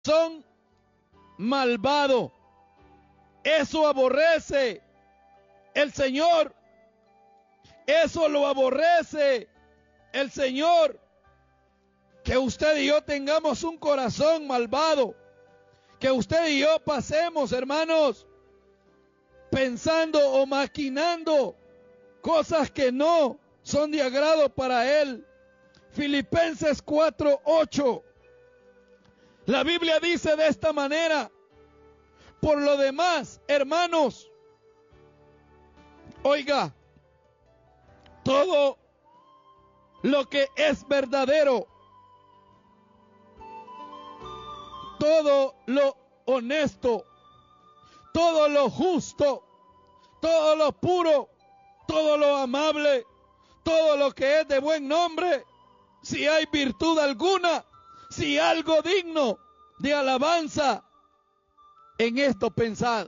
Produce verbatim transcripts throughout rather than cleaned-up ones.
son malvado. Eso aborrece el Señor. Eso lo aborrece el Señor. Que usted y yo tengamos un corazón malvado. Que usted y yo pasemos, hermanos, pensando o maquinando cosas que no son de agrado para Él. Filipenses cuatro ocho. La Biblia dice de esta manera: por lo demás, hermanos, oiga, todo lo que es verdadero, todo lo honesto, todo lo justo, todo lo puro, todo lo amable, todo lo que es de buen nombre, si hay virtud alguna, si algo digno de alabanza, en esto pensad.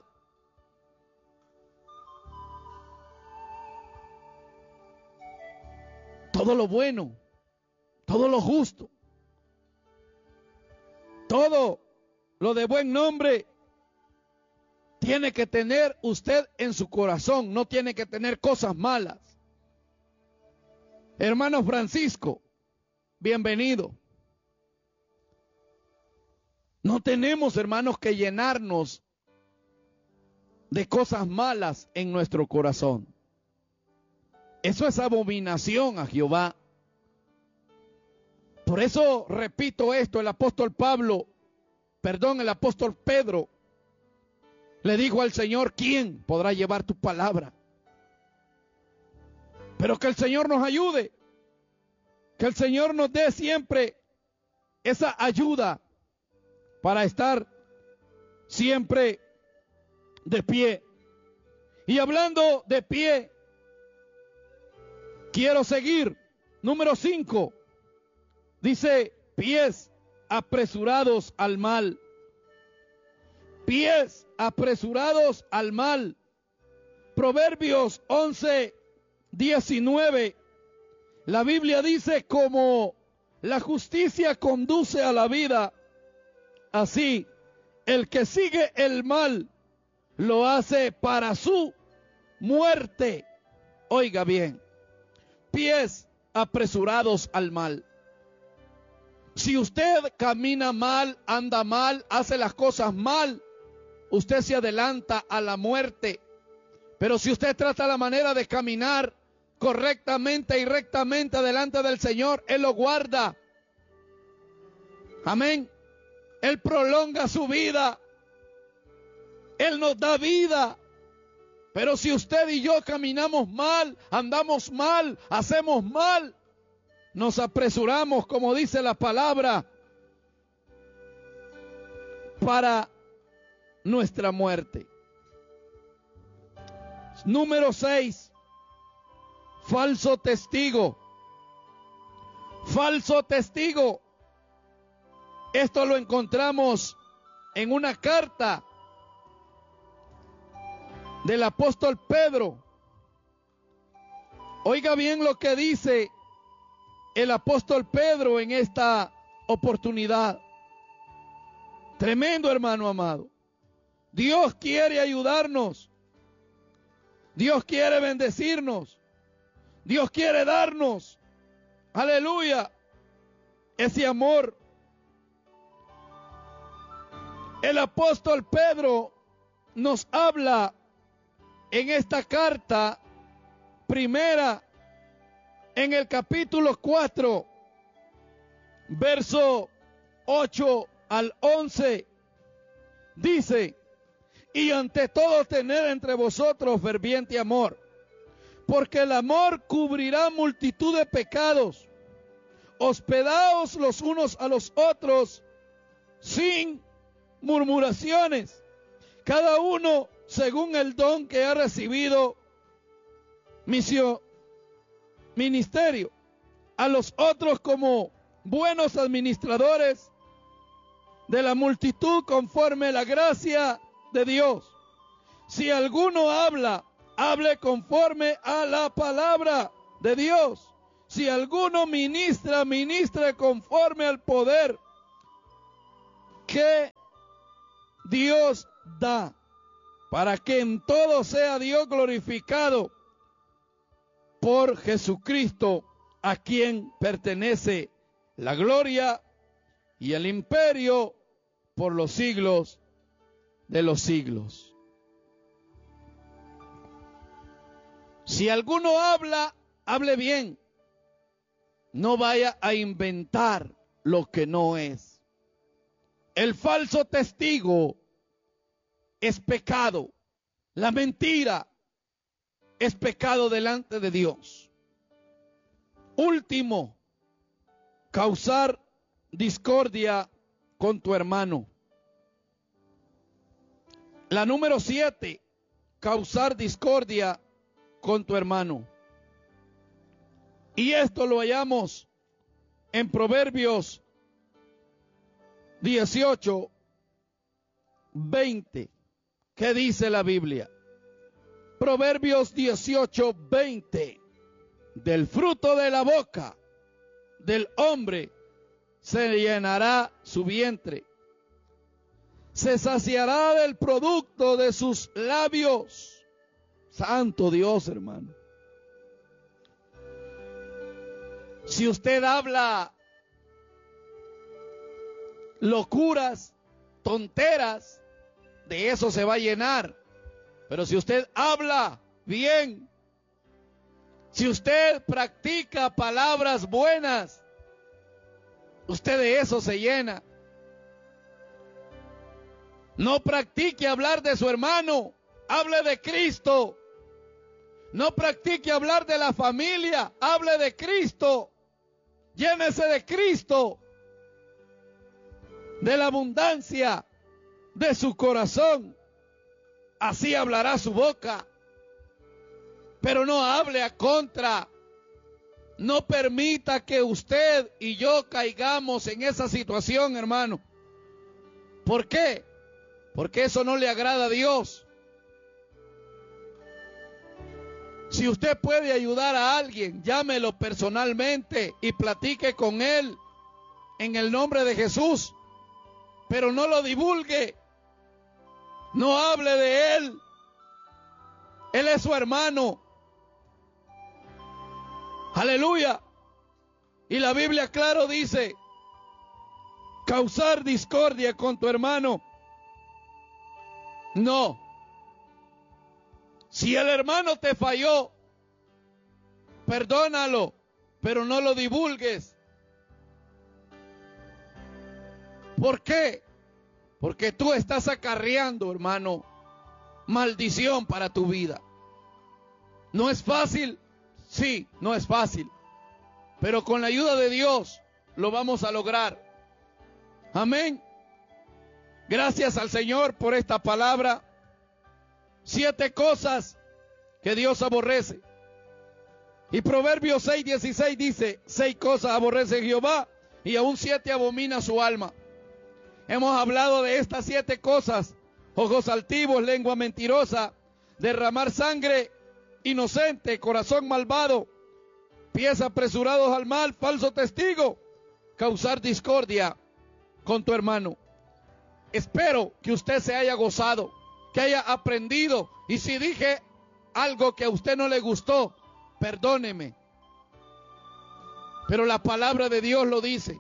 Todo lo bueno, todo lo justo, todo lo de buen nombre, tiene que tener usted en su corazón, no tiene que tener cosas malas. Hermano Francisco, bienvenido. No tenemos, hermanos, que llenarnos de cosas malas en nuestro corazón. Eso es abominación a Jehová. Por eso repito esto, el apóstol Pablo, perdón, el apóstol Pedro, le dijo al Señor: ¿quién podrá llevar tu palabra? Pero que el Señor nos ayude, que el Señor nos dé siempre esa ayuda para estar siempre de pie. Y hablando de pie, quiero seguir. Número cinco. Dice: pies apresurados al mal. Pies apresurados al mal. Proverbios once, diecinueve. La Biblia dice: como la justicia conduce a la vida, así el que sigue el mal lo hace para su muerte. Oiga bien, pies apresurados al mal. Si usted camina mal, anda mal, hace las cosas mal, usted se adelanta a la muerte. Pero si usted trata la manera de caminar correctamente y rectamente delante del Señor, Él lo guarda. Amén. Él prolonga su vida. Él nos da vida. Pero si usted y yo caminamos mal, andamos mal, hacemos mal, nos apresuramos, como dice la palabra, para nuestra muerte. Número seis. Falso testigo. Falso testigo. Esto lo encontramos en una carta del apóstol Pedro. Oiga bien lo que dice el apóstol Pedro en esta oportunidad. Tremendo, hermano amado. Dios quiere ayudarnos. Dios quiere bendecirnos. Dios quiere darnos, aleluya, ese amor. El apóstol Pedro nos habla en esta carta primera, en el capítulo cuatro, verso ocho al once, dice: y ante todo tened entre vosotros ferviente amor, porque el amor cubrirá multitud de pecados. Hospedaos los unos a los otros sin murmuraciones, cada uno según el don que ha recibido, misión, ministerio, a los otros como buenos administradores de la multitud conforme a la gracia de Dios. Si alguno habla, hable conforme a la palabra de Dios. Si alguno ministra, ministre conforme al poder que Dios da, para que en todo sea Dios glorificado por Jesucristo, a quien pertenece la gloria y el imperio por los siglos de los siglos. Si alguno habla, hable bien. No vaya a inventar lo que no es. El falso testigo es pecado. La mentira es pecado delante de Dios. Último, causar discordia con tu hermano. La número siete, causar discordia con tu hermano. Y esto lo hallamos en Proverbios dieciocho, veinte. ¿Qué dice la Biblia? Proverbios dieciocho, veinte. Del fruto de la boca del hombre se llenará su vientre. Se saciará del producto de sus labios. Santo Dios, hermano. Si usted habla locuras, tonteras, de eso se va a llenar. Pero si usted habla bien, si usted practica palabras buenas, usted de eso se llena. No practique hablar de su hermano, hable de Cristo. No practique hablar de la familia, hable de Cristo. Llénese de Cristo, de la abundancia de su corazón. Así hablará su boca. Pero no hable a contra. No permita que usted y yo caigamos en esa situación, hermano. ¿Por qué? Porque eso no le agrada a Dios. Si usted puede ayudar a alguien, llámelo personalmente y platique con él en el nombre de Jesús. Pero no lo divulgue. No hable de él. Él es su hermano. Aleluya. Y la Biblia claro dice, causar discordia con tu hermano. No. Si el hermano te falló, perdónalo, pero no lo divulgues. ¿Por qué? Porque tú estás acarreando, hermano, maldición para tu vida. ¿No es fácil? Sí, no es fácil. Pero con la ayuda de Dios lo vamos a lograr. Amén. Gracias al Señor por esta palabra. Siete cosas que Dios aborrece. Y Proverbios seis, dieciséis dice, seis cosas aborrece Jehová y aún siete abomina su alma. Hemos hablado de estas siete cosas: ojos altivos, lengua mentirosa, derramar sangre inocente, corazón malvado, pies apresurados al mal, falso testigo, causar discordia con tu hermano. Espero que usted se haya gozado, que haya aprendido, y si dije algo que a usted no le gustó, perdóneme. Pero la palabra de Dios lo dice.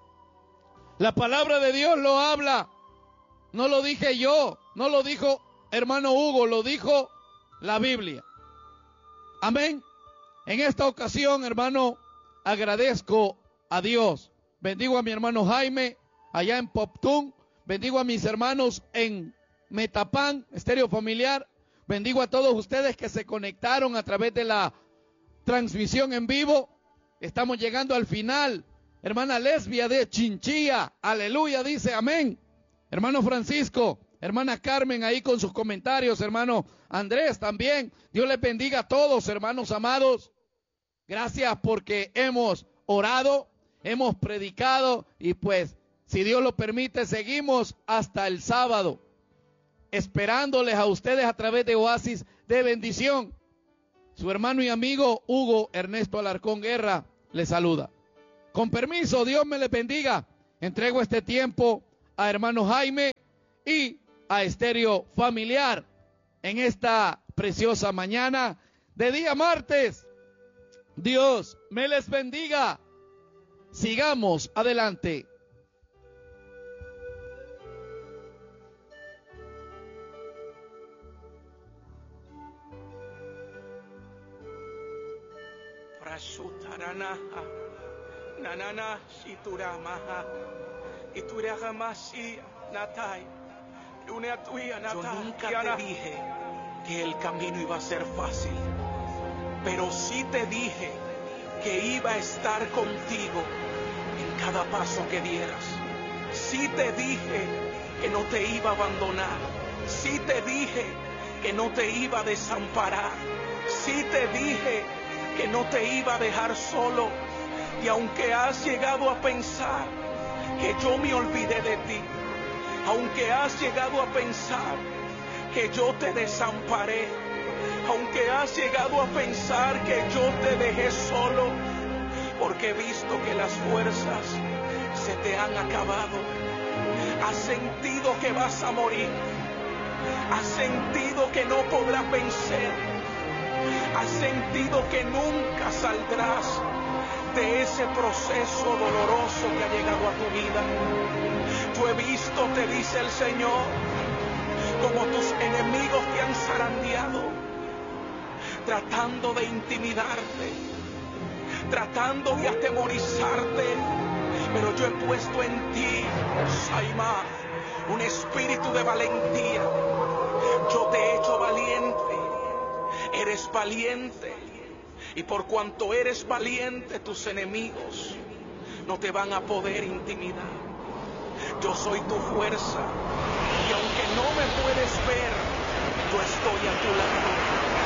La palabra de Dios lo habla. No lo dije yo, no lo dijo hermano Hugo, lo dijo la Biblia. Amén. En esta ocasión, hermano, agradezco a Dios. Bendigo a mi hermano Jaime allá en Poptún. Bendigo a mis hermanos en Metapán, Estéreo Familiar. Bendigo a todos ustedes que se conectaron a través de la transmisión en vivo. Estamos llegando al final. Hermana Lesbia de Chinchilla, aleluya, dice amén. Hermano Francisco, hermana Carmen ahí con sus comentarios, hermano Andrés también. Dios les bendiga a todos, hermanos amados. Gracias porque hemos orado, hemos predicado y pues, si Dios lo permite, seguimos hasta el sábado, esperándoles a ustedes a través de Oasis de Bendición. Su hermano y amigo Hugo Ernesto Alarcón Guerra les saluda. Con permiso, Dios me les bendiga. Entrego este tiempo a hermano Jaime y a Estéreo Familiar en esta preciosa mañana de día martes. Dios me les bendiga. Sigamos adelante. Prasutaranaha, nanana shituramaha, ituriagamasi natai, uneatuia natai. Yo nunca te dije que el camino iba a ser fácil, pero sí te dije que iba a estar contigo en cada paso que dieras. Sí te dije que no te iba a abandonar. Sí te dije que no te iba a desamparar. Sí te dije que no te iba a dejar solo. Y aunque has llegado a pensar que yo me olvidé de ti, aunque has llegado a pensar que yo te desamparé, aunque has llegado a pensar que yo te dejé solo, porque he visto que las fuerzas se te han acabado, has sentido que vas a morir, has sentido que no podrás vencer, has sentido que nunca saldrás de ese proceso doloroso que ha llegado a tu vida. Yo he visto, te dice el Señor, como tus enemigos te han zarandeado, tratando de intimidarte, tratando de atemorizarte, pero yo he puesto en ti, Saima, un espíritu de valentía. Yo te he hecho valiente, eres valiente, y por cuanto eres valiente, tus enemigos no te van a poder intimidar. Yo soy tu fuerza, y aunque no me puedes ver, yo estoy a tu lado.